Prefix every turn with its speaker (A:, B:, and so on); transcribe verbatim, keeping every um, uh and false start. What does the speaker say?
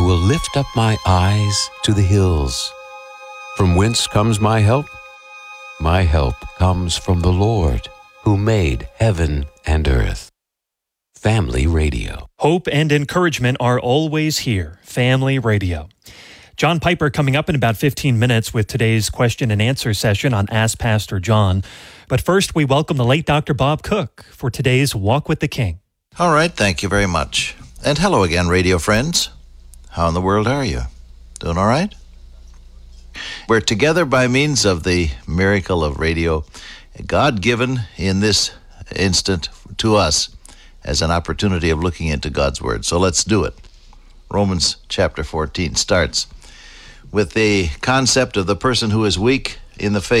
A: will lift up my eyes to the hills. From whence comes my help? My help comes from the Lord, who made heaven and earth. Family Radio.
B: Hope and encouragement are always here. Family Radio. John Piper coming up in about fifteen minutes with today's question and answer session on Ask Pastor John. But first, we welcome the late Doctor Bob Cook for today's Walk with the King.
C: All right, thank you very much. And hello again, radio friends. How in the world are you? Doing all right? We're together by means of the miracle of radio, God-given in this instant to us as an opportunity of looking into God's Word. So let's do it. Romans chapter fourteen starts with the concept of the person who is weak in the faith.